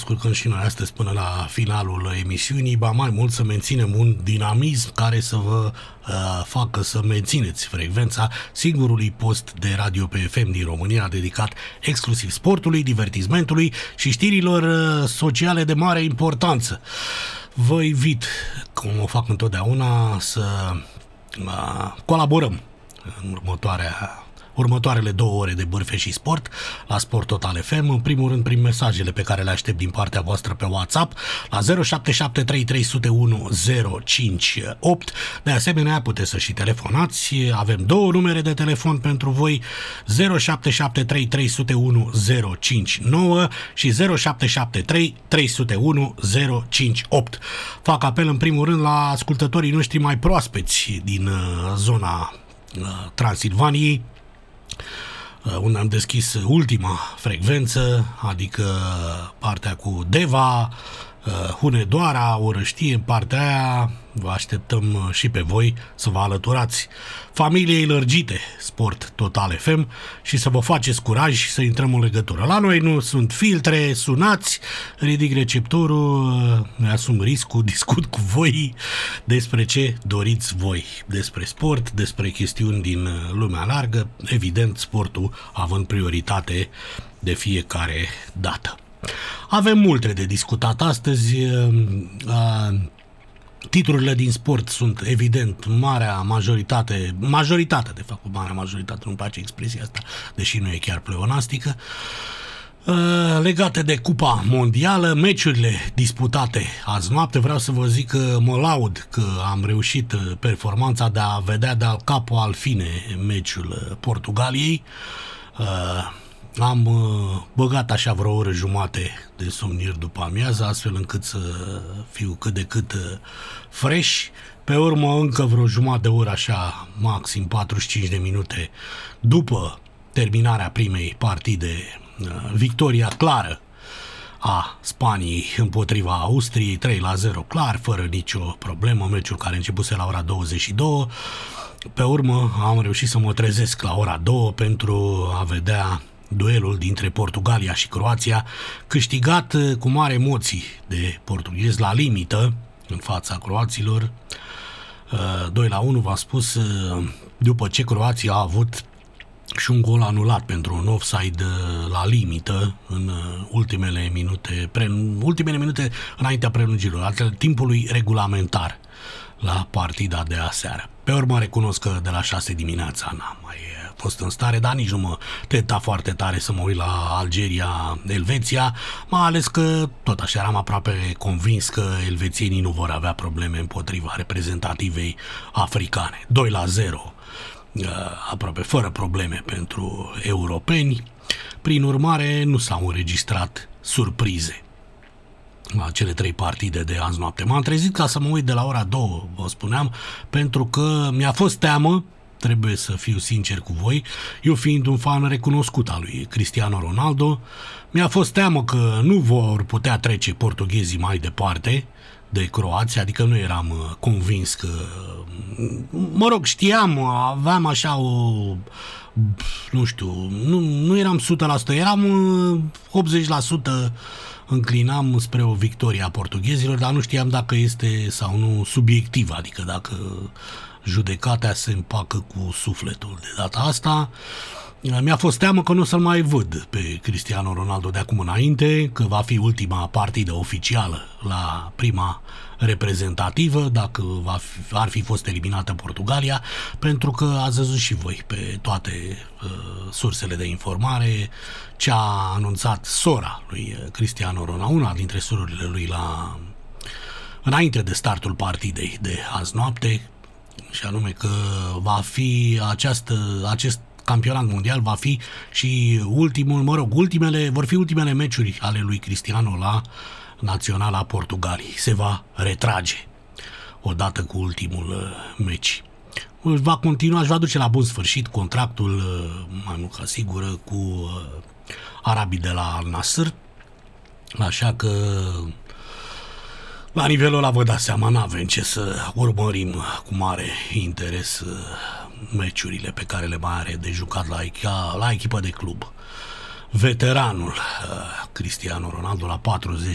descurcăm și noi astăzi până la finalul emisiunii, ba mai mult să menținem un dinamism care să vă facă să mențineți frecvența singurului post de radio pe FM din România dedicat exclusiv sportului, divertismentului și știrilor sociale de mare importanță. Vă invit, cum o fac întotdeauna, să colaborăm în următoarele 2 ore de bârfe și sport la Sport Total FM, în primul rând prin mesajele pe care le aștept din partea voastră pe WhatsApp la 0773 301 058. De asemenea, puteți să și telefonați, avem 2 numere de telefon pentru voi, 0773 301 059 și 0773 301 058. Fac apel în primul rând la ascultătorii noștri mai proaspeți din zona Transilvaniei, unde am deschis ultima frecvență, adică partea cu Deva, Hunedoara, Orăștie, în partea aia vă așteptăm și pe voi să vă alăturați familiei lărgite Sport Total FM și să vă faceți curaj și să intrăm în legătură. La noi nu sunt filtre, sunați, ridic receptorul, mi-asum riscul, discut cu voi despre ce doriți voi, despre sport, despre chestiuni din lumea largă, evident sportul având prioritate de fiecare dată. Avem multe de discutat astăzi. Titlurile din sport sunt evident marea majoritate, nu-mi place expresia asta, deși nu e chiar pleonastică, legate de Cupa Mondială, meciurile disputate azi noapte. Vreau să vă zic că mă laud că am reușit performanța de a vedea de-al capo al fine meciul Portugaliei. Am băgat așa vreo oră jumate de somniri după amiază, astfel încât să fiu cât de cât fresh. Pe urmă încă vreo jumătate de oră, așa, maxim 45 de minute după terminarea primei partide, victoria clară a Spaniei împotriva Austriei, 3-0 clar, fără nicio problemă, meciul care începuse la ora 22. Pe urmă am reușit să mă trezesc la ora 2 pentru a vedea duelul dintre Portugalia și Croația, câștigat cu mari emoții de portughezi la limită în fața croaților, 2-1, v-am spus, după ce Croația a avut și un gol anulat pentru un offside la limită în ultimele minute înaintea prelungirilor, timpului regulamentar la partida de aseară. Pe urmă recunosc că de la 6 dimineața n-am mai fost în stare, dar nici nu mă tenta foarte tare să mă uit la Algeria-Elveția, mai ales că tot așa eram aproape convins că elvețienii nu vor avea probleme împotriva reprezentativei africane. 2-0, aproape fără probleme pentru europeni. Prin urmare, nu s-au înregistrat surprize la cele 3 partide de azi noapte. M-am trezit ca să mă uit de la ora 2, vă spuneam, pentru că mi-a fost teamă, trebuie să fiu sincer cu voi, eu fiind un fan recunoscut al lui Cristiano Ronaldo, mi-a fost teamă că nu vor putea trece portughezii mai departe de Croația, adică nu eram convins că, mă rog, știam, aveam așa nu știu, nu eram 100%, eram 80%, înclinam spre o victorie a portughezilor, dar nu știam dacă este sau nu subiectivă, adică dacă judecata se împacă cu sufletul. De data asta mi-a fost teamă că nu o să-l mai văd pe Cristiano Ronaldo de acum înainte, că va fi ultima partidă oficială la prima reprezentativă, dacă ar fi fost eliminată Portugalia, pentru că ați văzut și voi pe toate sursele de informare ce a anunțat sora lui Cristiano Ronaldo, una dintre surorile lui înainte de startul partidei de azi noapte, și anume că va fi acest campionat mondial va fi și vor fi ultimele meciuri ale lui Cristiano la naționala Portugaliei. Se va retrage odată cu ultimul meci. Va continua, își va duce la bun sfârșit contractul, mai mult ca sigură, cu arabii de la Al Nassr, așa că la nivelul ăla vă dați seama, n-avem ce să urmărim cu mare interes meciurile pe care le mai are de jucat la echipă de club. Veteranul Cristiano Ronaldo, la 40